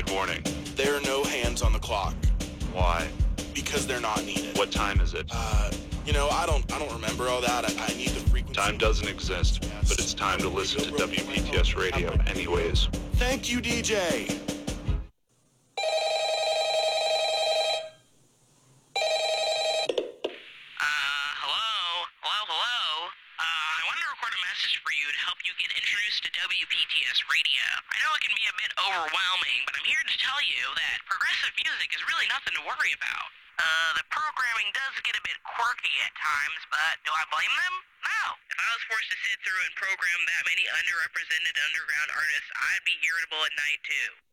Good morning. There are no hands on the clock. Why? Because they're not needed. What time is it? I don't remember all that. I need the frequency. Time doesn't exist, but it's time to listen to WPTS radio anyways. Thank you, DJ. Hello? I wanted to record a message for you to help you get introduced to WPTS radio. I know it can be a bit overwhelming, but I'm here to tell you that progressive music is really nothing to worry about. The programming does get a bit quirky at times, but do I blame them? No. If I was forced to sit through and program that many underrepresented underground artists, I'd be irritable at night too.